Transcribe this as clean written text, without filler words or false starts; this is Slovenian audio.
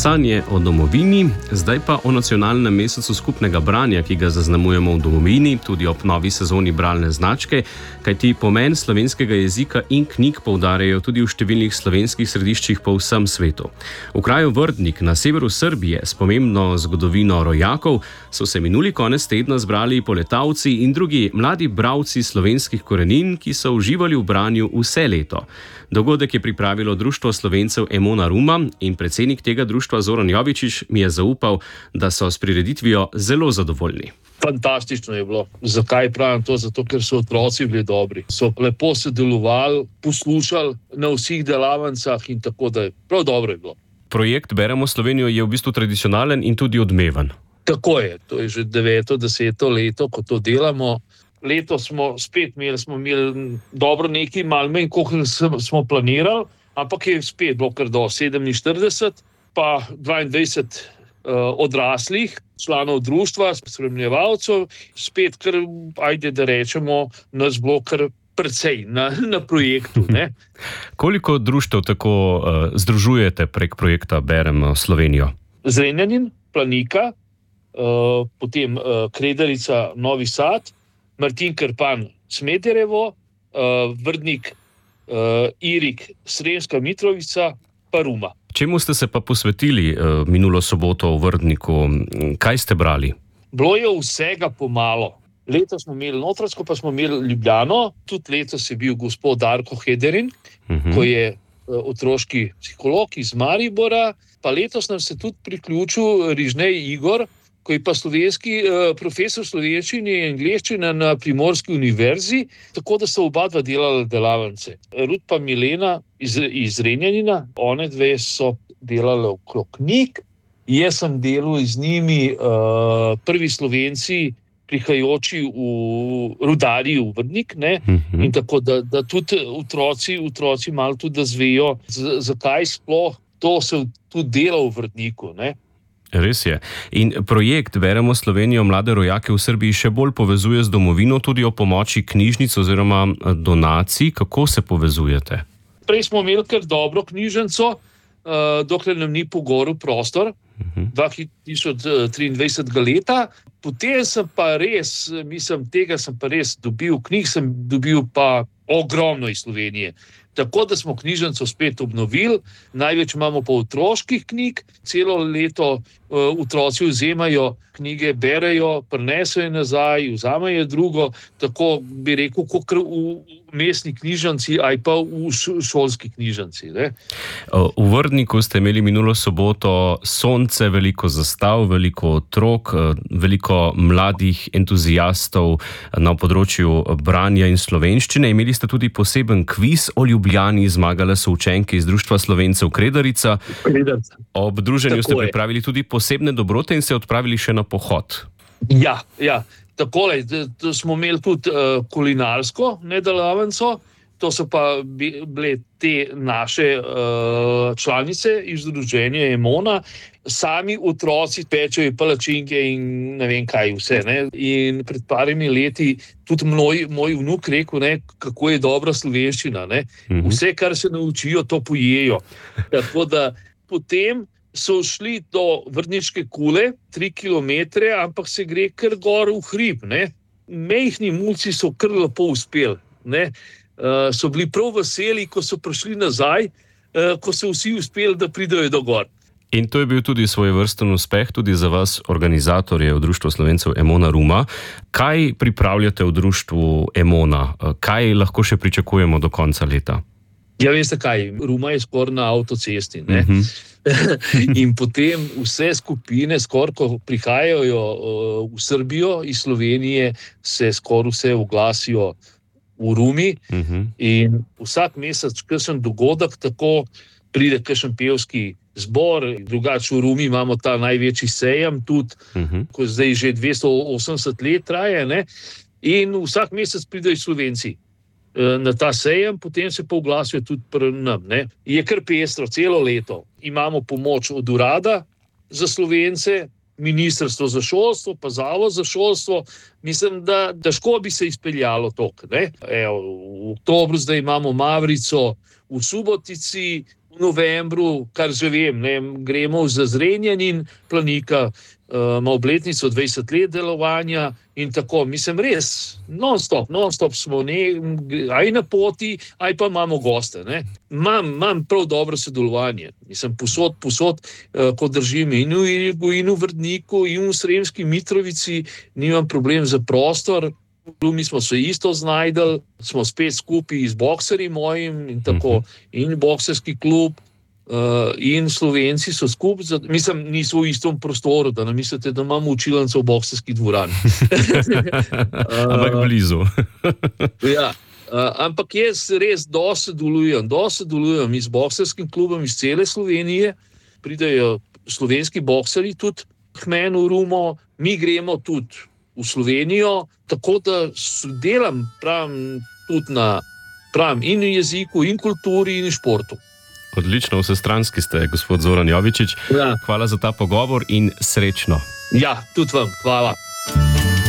Sanje o domovini, zdaj pa o nacionalnem mesecu skupnega branja, ki ga zaznamujemo v domovini, tudi ob novi sezoni bralne značke, kajti pomen slovenskega jezika in knjig poudarjajo tudi v številnih slovenskih središčih po vsem svetu. V kraju Vrdnik na severu Srbije s pomembno zgodovino rojakov so se minuli konec tedna zbrali poletavci in drugi mladi bralci slovenskih korenin, ki so uživali v branju vse leto. Dogodek je pripravilo Društvo Slovencev Emona Ruma in predsednik tega društva Zoran Jovičič mi je zaupal, da so s prireditvijo zelo zadovoljni. Fantastično je bilo. Zakaj pravim to? Zato, ker so otroci bili dobri. So lepo sodelovali, poslušali na vseh delavnicah in tako da je prav dobro je bilo. Projekt Beremo Slovenijo je v bistvu tradicionalen in tudi odmeven. Tako je. To je že 9., 10. leto, ko to delamo. Leto smo spet imeli dobro nekaj, malo manj, kot smo planirali, ampak je spet bilo kar do 47, pa 22 odraslih, članov društva, spremljevalcev, spet kar, ajde da rečemo, nas bilo kar precej na projektu. Ne? Koliko društev tako združujete prek projekta Beremo Slovenijo? Zrenjanin, Planika, potem Kredarica, Novi Sad, Martin Krpan, Smederevo, Vrdnik, Irig, Sremska Mitrovica, pa Ruma. Čemu ste se pa posvetili minulo soboto v Vrdniku? Kaj ste brali? Bilo je vsega pomalo. Letos smo imeli Notranjsko, pa smo imeli Ljubljano. Tudi letos je bil gospod Darko Hederin, ko je otroški psiholog iz Maribora. Pa letos nam se tudi priključil Rižnej Igor, ko je pa slovenski profesor slovenščine in angleščine na Primorski univerzi, tako da so oba dva delala delavnice. Rud pa Milena iz Renjanina, one dve so delale okrog knjig. Jaz sem delal z njimi prvi Slovenci, prihajajoči v rudarji v Vrdnik, ne? In tako da tudi otroci malo tudi da zvejo, zakaj sploh to se tudi dela v Vrdniku, ne? Res je. In projekt Beremo Slovenijo mlade rojake v Srbiji še bolj povezuje z domovino, tudi o pomoči knjižnic oziroma donacij. Kako se povezujete? Prej smo imeli kar dobro knjižnico, dokler nam ni pogorel prostor, 2023. leta. Potem sem pa res, tega sem pa res dobil, knjig sem dobil pa ogromno iz Slovenije. Tako da smo knjižnico spet obnovili, največ imamo pa otroških knjig, celo leto otroci vzemajo knjige, berejo, prinesejo nazaj, vzamejo drugo, tako bi rekel, kot v mestni knjižnici ali pa v šolski knjižnici. Ne? V Vrdniku ste imeli minulo soboto sonce, veliko zastav, veliko otrok, veliko mladih entuziastov na področju branja in slovenščine. Imeli ste tudi poseben kviz o Ljubljani, zmagale so učenke iz Društva Slovencev Kredarica. Ob druženju ste pripravili tudi posebne dobrote in se odpravili še na pohod. Ja. Takole, smo imeli tudi kulinarsko nedelavnico, to so pa bile te naše članice iz združenja Emona. Sami otroci pečejo palačinke in ne vem kaj vse. Ne? In pred parimi leti tudi moj vnuk rekel, ne, kako je dobra slovenščina. Ne? Vse, kar se naučijo, to pojejo. Tako da potem so šli do Vrdniške kule, 3 kilometre, ampak se gre kar gor v hrib. Ne? Mejhni mulci so kar lepo uspeli. Ne? So bili prav veseli, ko so prišli nazaj, ko so vsi uspeli, da pridejo do gor. In to je bil tudi svojevrsten uspeh, tudi za vas, organizatorje v Društvu Slovencev Emona Ruma. Kaj pripravljate v Društvu Emona? Kaj lahko še pričakujemo do konca leta? Ja, veste kaj, Ruma je skoraj na avtocesti, ne? In potem vse skupine, skoraj ko prihajajo v Srbijo iz Slovenije, se skoraj vse oglasijo v Rumi. In vsak mesec, kakšen dogodek, tako pride kakšen pevski zbor, drugače v Rumi imamo ta največji sejem, tudi, ko zdaj že 280 let traje, ne? In vsak mesec pridejo Slovenci na ta sejem, potem se pa oglasijo tudi pri nam. Ne? Je kar pestro, celo leto. Imamo pomoč od urada za Slovence, Ministrstvo za šolstvo, pa Zavod za šolstvo. Mislim, da težko bi se izpeljalo to. V oktobru zdaj imamo Mavrico v Subotici, v novembru, kar že vem, gremo v Zrenjanin, Planika ima obletnico 20 let delovanja in tako. Mislim, res, non-stop smo aj na poti, aj pa imamo goste. Imam prav dobro sodelovanje. Mislim, posod, ko držim in v Irigu, in v Vrdniku, in v Sremski Mitrovici, nimam problem za prostor. Mi smo se isto znajdeli, smo spet skupaj z bokserji mojim in tako, in bokserski klub, in Slovenci so skupaj, mislim, niso v istem prostoru, da ne mislite, da imamo učilnico v bokserski dvorani. Ampak blizu. Ja, ampak jaz res dosti sodelujem z bokserskim klubom iz cele Slovenije, pridejo slovenski bokserji tudi k meni v Rumo, mi gremo tudi v Slovenijo, tako da delam tudi in v jeziku, in kulturi, in v športu. Odlično, vsestranski ste, gospod Zoran Jovičič. Ja. Hvala za ta pogovor in srečno. Ja, tudi vam, hvala.